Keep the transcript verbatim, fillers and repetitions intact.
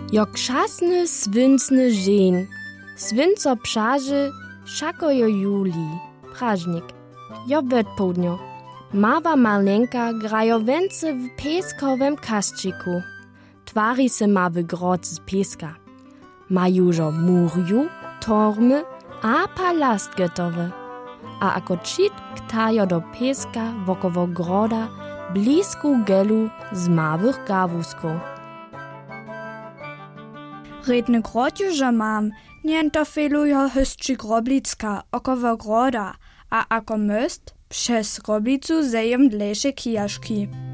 Jak czasny, swincny dzień. Swinco przaży, szako jo juli. Prażnik. Jo odpołdnio. Mała malenka grajo wence w pieskowym kasczyku. Twari se ma w grot z pieska. Ma jużo murju, tormy a palast gotowy. A ako čit ktajo do pieska wokoło groda blisku gelu z małych gawusków. Redny grot jużo mam, nien to felujo hystczy groblicka około groda, a ako most przez groblicu zejem dlejsze kijaszki.